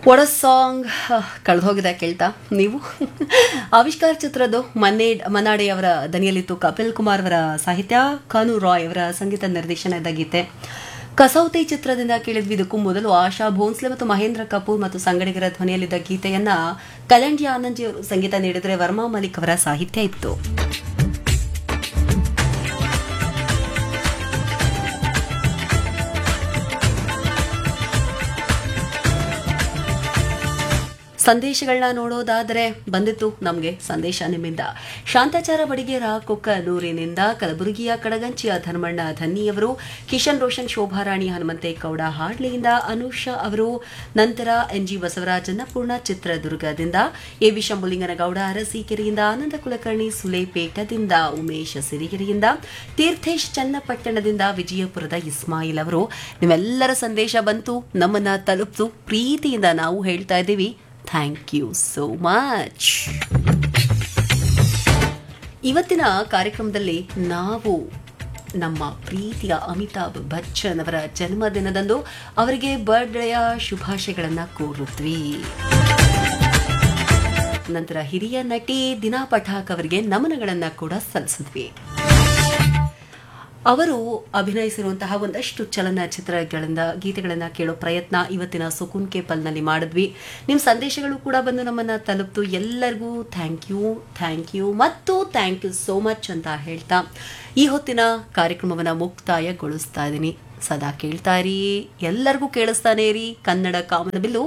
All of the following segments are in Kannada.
ವಾಟ್ ಅ ಸಾಂಗ್ ಕಳೆದೋಗಿದೆ ಕೇಳ್ತಾ ನೀವು. ಆವಿಷ್ಕಾರ ಚಿತ್ರದ್ದು ಮನ್ನಾಡೆ ಅವರ ದನಿಯಲ್ಲಿತ್ತು. ಕಪಿಲ್ ಕುಮಾರ್ ಅವರ ಸಾಹಿತ್ಯ, ಕಾನು ರಾಯ್ ಅವರ ಸಂಗೀತ ನಿರ್ದೇಶನದ ಗೀತೆ. ಕಸೌತಿ ಚಿತ್ರದಿಂದ ಕೇಳಿದ್ವಿ. ಇದಕ್ಕೂ ಮೊದಲು ಆಶಾ ಭೋನ್ಸ್ಲೆ ಮತ್ತು ಮಹೇಂದ್ರ ಕಪೂರ್ ಮತ್ತು ಸಂಗಡಿಗರ ಧ್ವನಿಯಲ್ಲಿದ್ದ ಗೀತೆಯನ್ನ ಕಲ್ಯಾಣ್ ಆನಂದ್ ಅವರು ಸಂಗೀತ ನೀಡಿದರೆ ವರ್ಮಾ ಮಲಿಕ್ ಅವರ ಸಾಹಿತ್ಯ ಇತ್ತು. ಸಂದೇಶಗಳನ್ನ ನೋಡೋದಾದರೆ ಬಂದಿತ್ತು ನಮಗೆ ಸಂದೇಶ ನಿಮ್ಮಿಂದ. ಶಾಂತಾಚಾರ ಬಡಿಗೇರ ಕೊಕ್ಕನೂರಿನಿಂದ, ಕಲಬುರಗಿಯ ಕಡಗಂಚಿಯ ಧರ್ಮಣ್ಣ ಧನ್ನಿಯವರು, ಕಿಶನ್ ರೋಷನ್, ಶೋಭಾರಾಣಿ, ಹನುಮಂತೇಗೌಡ ಹಾಡ್ಲಿಯಿಂದ, ಅನುಷಾ ಅವರು, ನಂತರ ಎನ್ಜಿ ಬಸವರಾಜ್ ಅನ್ನಪೂರ್ಣ ಚಿತ್ರದುರ್ಗದಿಂದ, ಎಬಿ ಶಂಭುಲಿಂಗನಗೌಡ ಅರಸೀಕೆರೆಯಿಂದ, ಆನಂದ ಕುಲಕರ್ಣಿ ಸುಲೇಪೇಟದಿಂದ, ಉಮೇಶ್ ಸಿರಿಗೆರೆಯಿಂದ, ತೀರ್ಥೇಶ್ ಚನ್ನಪಟ್ಟಣದಿಂದ, ವಿಜಯಪುರದ ಇಸ್ಮಾಯಿಲ್ ಅವರು. ನಿಮ್ಮೆಲ್ಲರ ಸಂದೇಶ ಬಂತು, ನಮ್ಮನ್ನ ತಲುಪ್ತು. ಪ್ರೀತಿಯಿಂದ ನಾವು ಹೇಳ್ತಾ ಇದ್ದೀವಿ ಥ್ಯಾಂಕ್ ಯು ಸೋ ಮಚ್. ಇವತ್ತಿನ ಕಾರ್ಯಕ್ರಮದಲ್ಲಿ ನಾವು ನಮ್ಮ ಪ್ರೀತಿಯ ಅಮಿತಾಬ್ ಬಚ್ಚನ್ ಅವರ ಜನ್ಮದಿನದಂದು ಅವರಿಗೆ ಬರ್ತ್ಡೇಯ ಶುಭಾಶಯಗಳನ್ನು ಕೋರುತ್ವಿ. ನಂತರ ಹಿರಿಯ ನಟಿ ದಿನಾ ಪಠಾಕ್ ಅವರಿಗೆ ನಮನಗಳನ್ನು ಕೂಡ ಸಲ್ಲಿಸಿದ್ವಿ. ಅವರು ಅಭಿನಯಿಸಿರುವಂತಹ ಒಂದಷ್ಟು ಚಲನಚಿತ್ರಗಳಿಂದ ಗೀತೆಗಳನ್ನು ಕೇಳೋ ಪ್ರಯತ್ನ ಇವತ್ತಿನ ಸುಕೂನ್ ಕೆ ಪಲ್ನಲ್ಲಿ ಮಾಡಿದ್ವಿ. ನಿಮ್ಮ ಸಂದೇಶಗಳು ಕೂಡ ಬಂದು ನಮ್ಮನ್ನು ತಲುಪ್ತು. ಎಲ್ಲರಿಗೂ ಥ್ಯಾಂಕ್ ಯು ಮತ್ತು ಥ್ಯಾಂಕ್ ಯು ಸೋ ಮಚ್ ಅಂತ ಹೇಳ್ತಾ ಈ ಹೊತ್ತಿನ ಕಾರ್ಯಕ್ರಮವನ್ನು ಮುಕ್ತಾಯಗೊಳಿಸ್ತಾ ಇದ್ದೀನಿ. ಸದಾ ಕೇಳ್ತಾ ಇರಿ, ಎಲ್ಲರಿಗೂ ಕೇಳಿಸ್ತಾನೆ ಇರಿ. ಕನ್ನಡ ಕಾಮನಬಿಲ್ಲು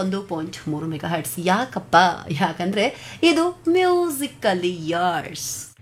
101.3 ಮೆಗಾಹರ್ಟ್ಸ್. ಯಾಕಂದ್ರೆ ಇದು ಮ್ಯೂಸಿಕಲಿ ಯಾರ್ಸ್.